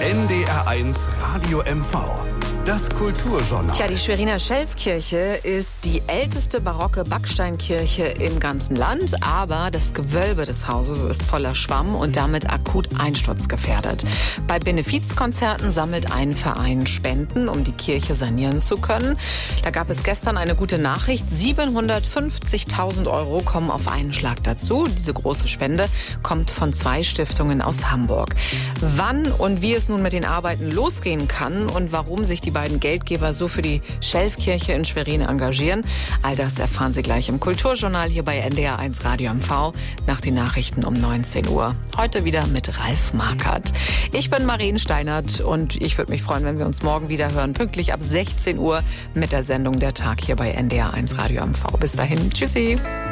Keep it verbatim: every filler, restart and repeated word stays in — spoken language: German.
N D R eins Radio M V. Das Kulturjournal. Tja, die Schweriner Schelfkirche ist die älteste barocke Backsteinkirche im ganzen Land, aber das Gewölbe des Hauses ist voller Schwamm und damit akut einsturzgefährdet. Bei Benefizkonzerten sammelt ein Verein Spenden, um die Kirche sanieren zu können. Da gab es gestern eine gute Nachricht. siebenhundertfünfzigtausend Euro kommen auf einen Schlag dazu. Diese große Spende kommt von zwei Stiftungen aus Hamburg. Wann und wie es nun mit den Arbeiten losgehen kann und warum sich die beiden Geldgeber so für die Schelfkirche in Schwerin engagieren, all das erfahren Sie gleich im Kulturjournal hier bei N D R eins Radio M V nach den Nachrichten um neunzehn Uhr. Heute wieder mit Ralf Markert. Ich bin Marien Steinert und ich würde mich freuen, wenn wir uns morgen wieder hören, pünktlich ab sechzehn Uhr mit der Sendung Der Tag hier bei N D R eins Radio M V. Bis dahin, tschüssi.